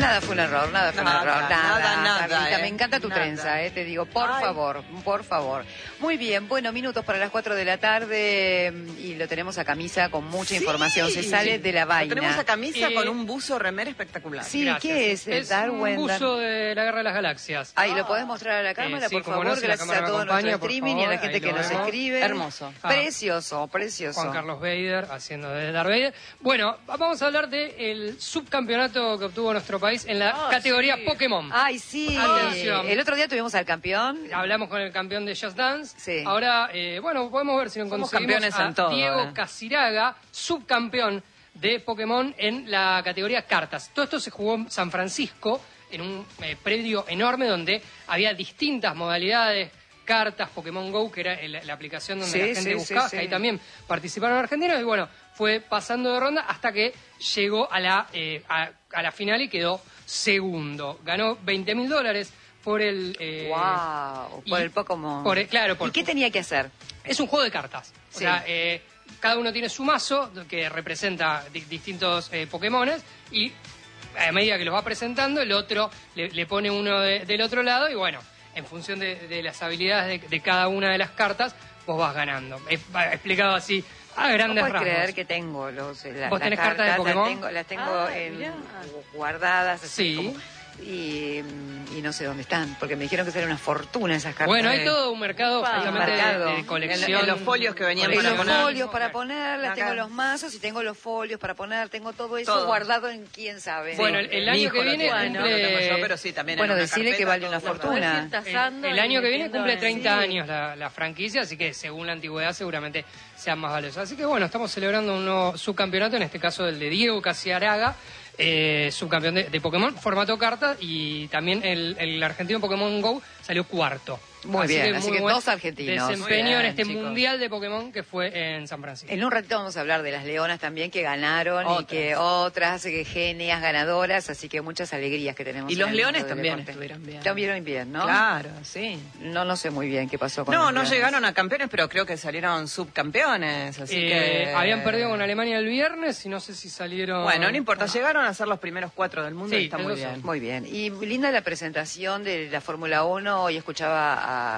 Nada fue un error, nada fue un error. Nada, Carlita, me encanta tu trenza, te digo, por favor. Muy bien, bueno, minutos para las 4 de la tarde y lo tenemos a Camisa con mucha información. Se sale de la vaina. Lo tenemos a Camisa con un buzo remera espectacular. Sí, Gracias. ¿qué es? Es Darwin. un buzo de la Guerra de las Galaxias. Ahí, ¿lo podés mostrar a la cámara, sí, por como favor? no, si la Gracias cámara a me todo acompaña, nuestro por streaming y a la favor, gente ahí que lo nos vemos. escribe. Hermoso. Precioso. Juan Carlos Bader haciendo de Darth Vader. Bueno, vamos a hablar del subcampeonato que obtuvo nuestro país en la categoría Pokémon. Ay, sí. Atención. El otro día tuvimos al campeón. Hablamos con el campeón de Just Dance. Sí. Ahora, bueno, podemos ver si lo Somos conseguimos campeones a en todo, Diego Casiraga, subcampeón de Pokémon en la categoría cartas. Todo esto se jugó en San Francisco, en un predio enorme donde había distintas modalidades, cartas, Pokémon Go, que era la aplicación donde la gente buscaba, que ahí también participaron argentinos, y bueno, fue pasando de ronda hasta que llegó a la final y quedó segundo. Ganó $20.000 por el... por el Pokémon. Claro. ¿Y qué tenía que hacer? Es un juego de cartas. O sea, cada uno tiene su mazo que representa distintos Pokémones y a medida que los va presentando, el otro le pone uno del otro lado y bueno, en función de las habilidades de cada una de las cartas, vos vas ganando. Explicado así a grandes rasgos. ¿Puedes creer que tengo ¿Vos tenés cartas de Pokémon? Las tengo guardadas así Sí. como... Y no sé dónde están, porque me dijeron que salen una fortuna esas cartas. Bueno, hay todo un mercado justamente de colección. En los folios que venían Tengo para los poner. folios para ponerlas, Acá. tengo los mazos y tengo los folios para poner, tengo todo eso guardado en quién sabe. Bueno, el Mi año hijo que lo viene tiene, no lo tengo yo, pero sí, también Bueno, en una decirle que carpeta, vale una todo fortuna. El año que viene cumple 30 años la franquicia, así que según la antigüedad seguramente sean más valiosos. Así que bueno, estamos celebrando un nuevo subcampeonato, en este caso el de Diego Casiraga, subcampeón de Pokémon, formato carta, y también el argentino Pokémon Go salió cuarto. Muy bien, así que buen dos argentinos. desempeño Muy bien, en este chicos. mundial de Pokémon que fue en San Francisco. En un ratito vamos a hablar de las leonas también que ganaron Otras. y que otras genias ganadoras, así que muchas alegrías que tenemos. Y en los el leones mundo del también deporte. estuvieron bien. Estuvieron bien, ¿no? Claro, sí. No sé muy bien qué pasó con No, los no leones. llegaron a campeones, pero creo que salieron subcampeones, así que... Habían perdido con Alemania el viernes y no sé si salieron... Bueno, no importa, llegaron a ser los primeros 4 del mundo Sí, y está muy eso sí. bien. Muy bien. Y linda la presentación de la Fórmula 1. Hoy escuchaba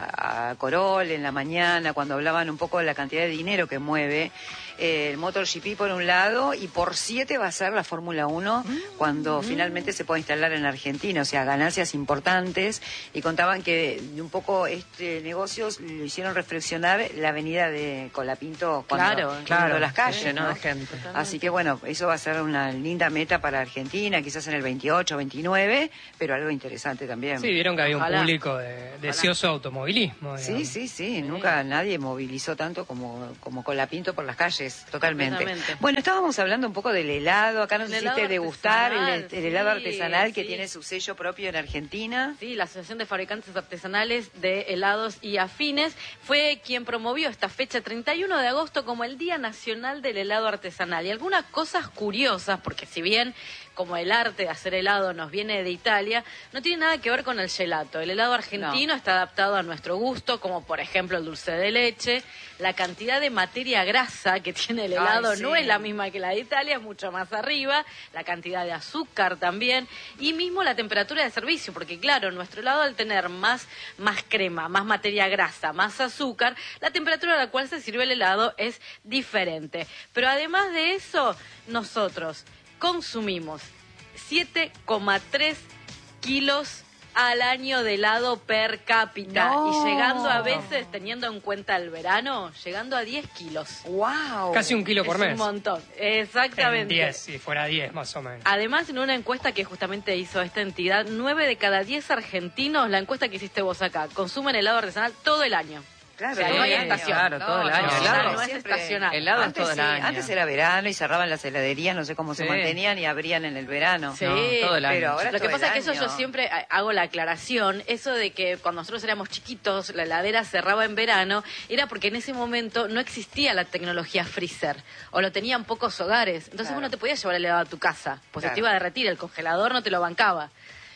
a Corol en la mañana cuando hablaban un poco de la cantidad de dinero que mueve el MotoGP por un lado y por 7 va a ser la Fórmula 1 cuando finalmente se pueda instalar en Argentina. O sea, ganancias importantes. Y contaban que un poco este negocio lo hicieron reflexionar la avenida de Colapinto cuando las calles, lleno ¿no? de gente. Así que bueno, eso va a ser una linda meta para Argentina, quizás en el 28, 29, pero algo interesante también. Sí, vieron que había un Ojalá. público deseoso de automovilismo. digamos. Sí, nunca nadie movilizó tanto como Colapinto por las calles, totalmente. Completamente. Bueno, estábamos hablando un poco del helado, acá nos El hiciste helado degustar artesanal, el helado sí, artesanal que sí. tiene su sello propio en Argentina. Sí, la Asociación de Fabricantes Artesanales de Helados y Afines fue quien promovió esta fecha 31 de agosto como el Día Nacional del Helado Artesanal. Y algunas cosas curiosas, porque si bien como el arte de hacer helado nos viene de Italia, no tiene nada que ver con el gelato. El helado argentino está adaptado a nuestro gusto, como por ejemplo el dulce de leche. La cantidad de materia grasa que tiene el helado sí. no es la misma que la de Italia, es mucho más arriba. La cantidad de azúcar también. Y mismo la temperatura de servicio, porque claro, nuestro helado al tener más crema, más materia grasa, más azúcar, la temperatura a la cual se sirve el helado es diferente. Pero además de eso, nosotros consumimos 7,3 kilos al año de helado per cápita. No. Y llegando a veces, teniendo en cuenta el verano, llegando a 10 kilos. ¡Wow! Casi 1 kilo por Es mes. un montón, En exactamente. 10, si fuera 10 más o menos. Además, en una encuesta que justamente hizo esta entidad, 9 de cada 10 argentinos, la encuesta que hiciste vos acá, consumen helado artesanal todo el año. Claro, O sea, todo no hay el año. estación. Claro, todo el año. No, Helado no es siempre- estacional. Helado es antes, todo el año. antes era verano y cerraban las heladerías, no sé cómo se Sí. mantenían y abrían en el verano. Sí, No, todo el año. Pero ahora Lo que todo pasa el es que eso año. yo siempre hago la aclaración, eso de que cuando nosotros éramos chiquitos la heladera cerraba en verano, era porque en ese momento no existía la tecnología freezer, o lo tenían pocos hogares, entonces Claro. vos no te podías llevar el helado a tu casa, pues se Claro. te iba a derretir, el congelador no te lo bancaba.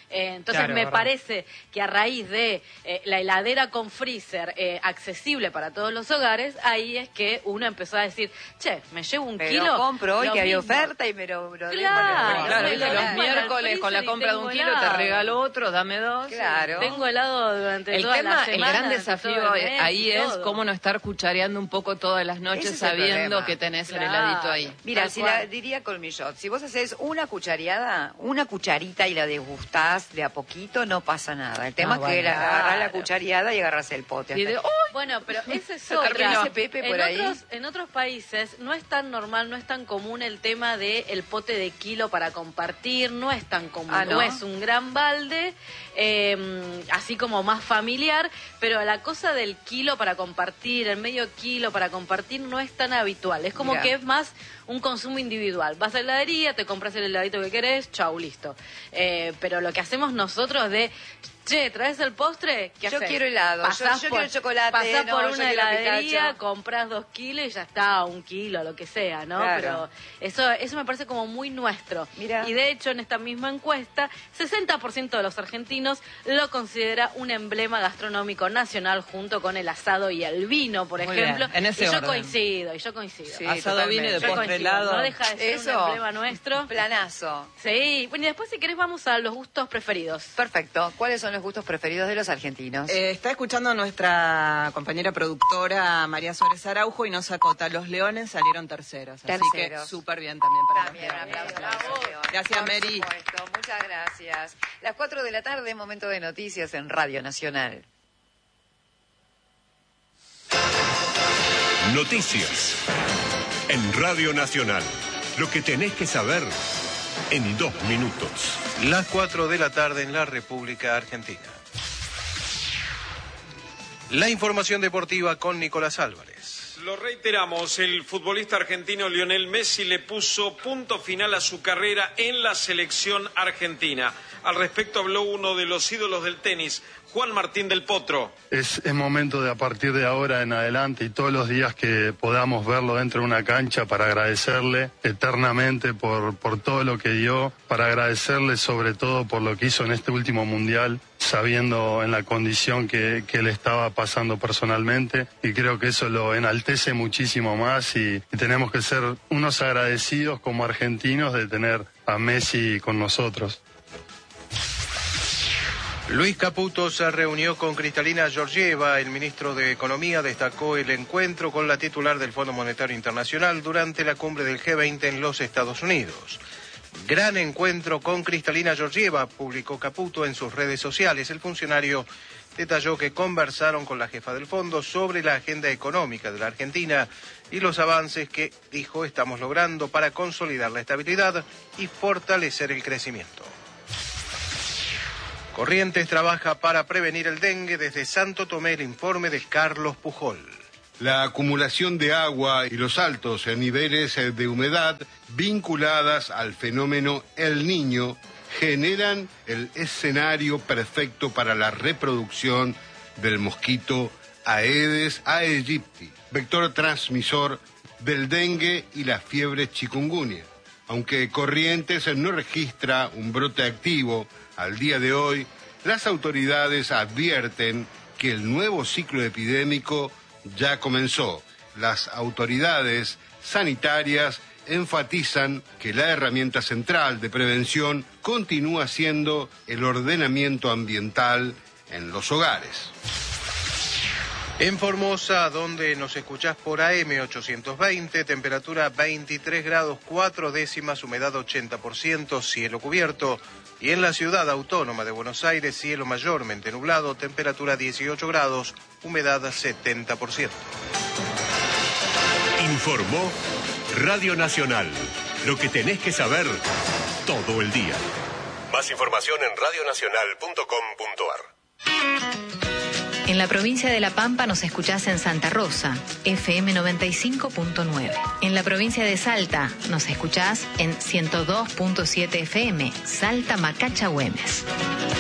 Entonces Claro, me verdad. parece que a raíz de la heladera con freezer accesible para todos los hogares, ahí es que uno empezó a decir, che, me llevo un Pero kilo. compro hoy lo que hay mismo. oferta y me lo Claro, Claro, me viste, lo los dejo en el miércoles con la freezer y compra de un tengo kilo te helado. regalo otro, dame dos. Claro. Tengo helado durante El toda tema, la el semana, gran durante desafío todo el mes ahí y es todo. cómo no estar cuchareando un poco todas las Ese noches es el sabiendo problema. que tenés el Claro. heladito ahí. Mira, Tal si cual. la diría Colmillot, si vos haces una cuchareada, una cucharita y la degustás de a poquito, no pasa nada. El tema es que bueno, agarrás la claro. cuchareada y agarrás el pote. Y hasta de, ahí. ¡oh! Bueno, pero ese es Terminó otra. ese Pepe por ahí. En otros países no es tan normal, no es tan común el tema de el pote de kilo para compartir, no es tan común, Ah, ¿no? no es un gran balde, así como más familiar, pero la cosa del kilo para compartir, el medio kilo para compartir no es tan habitual, es como Mirá. que es más un consumo individual. Vas a la heladería, te compras el heladito que querés, chau, listo. Pero lo que hacemos nosotros de, che, ¿traes el postre? ¿Qué Yo haces? quiero helado, Pasás yo quiero chocolate, Pasás no, por yo una quiero heladería, pistacho. compras 2 kilos y ya está, 1 kilo, lo que sea, ¿no? Claro. Pero eso me parece como muy nuestro. Mirá. Y de hecho, en esta misma encuesta, 60% de los argentinos lo considera un emblema gastronómico nacional junto con el asado y el vino, por Muy ejemplo. bien, en ese y yo orden. coincido. Sí, Asado vino y de Yo postre coincido, helado. no deja de ser un emblema nuestro. Planazo. Sí, bueno, y después si querés vamos a los gustos preferidos. Perfecto. ¿Cuáles son los gustos preferidos de los argentinos? Está escuchando nuestra compañera productora María Suárez Araujo y nos acota. Los leones salieron terceros. Así que Terceros. súper bien también para También, los un leones. aplauso para los leones. Gracias, Por Mary. supuesto, muchas gracias. Las 4 de la tarde, momento de noticias en Radio Nacional. Noticias en Radio Nacional. Lo que tenés que saber en 2 minutos. Las 4 de la tarde en la República Argentina. La información deportiva con Nicolás Álvarez. Lo reiteramos, el futbolista argentino Lionel Messi le puso punto final a su carrera en la selección argentina. Al respecto habló uno de los ídolos del tenis, Juan Martín del Potro. Es momento de a partir de ahora en adelante y todos los días que podamos verlo dentro de una cancha para agradecerle eternamente por todo lo que dio, para agradecerle sobre todo por lo que hizo en este último mundial, sabiendo en la condición que él estaba pasando personalmente, y creo que eso lo enaltece muchísimo más y tenemos que ser unos agradecidos como argentinos de tener a Messi con nosotros. Luis Caputo se reunió con Cristalina Georgieva. El ministro de Economía destacó el encuentro con la titular del Fondo Monetario Internacional durante la cumbre del G20 en los Estados Unidos. Gran encuentro con Cristalina Georgieva, publicó Caputo en sus redes sociales. El funcionario detalló que conversaron con la jefa del fondo sobre la agenda económica de la Argentina y los avances que, dijo, estamos logrando para consolidar la estabilidad y fortalecer el crecimiento. Corrientes trabaja para prevenir el dengue. Desde Santo Tomé, el informe de Carlos Pujol. La acumulación de agua y los altos niveles de humedad vinculadas al fenómeno El Niño generan el escenario perfecto para la reproducción del mosquito Aedes aegypti, vector transmisor del dengue y la fiebre chikungunya. Aunque Corrientes no registra un brote activo al día de hoy, las autoridades advierten que el nuevo ciclo epidémico ya comenzó. Las autoridades sanitarias enfatizan que la herramienta central de prevención continúa siendo el ordenamiento ambiental en los hogares. En Formosa, donde nos escuchás por AM820, temperatura 23 grados 4 décimas, humedad 80%, cielo cubierto. Y en la ciudad autónoma de Buenos Aires, cielo mayormente nublado, temperatura 18 grados, humedad 70%. Informó Radio Nacional. Lo que tenés que saber todo el día. Más información en radionacional.com.ar. En la provincia de La Pampa nos escuchás en Santa Rosa, FM 95.9. En la provincia de Salta nos escuchás en 102.7 FM, Salta Macacha Güemes.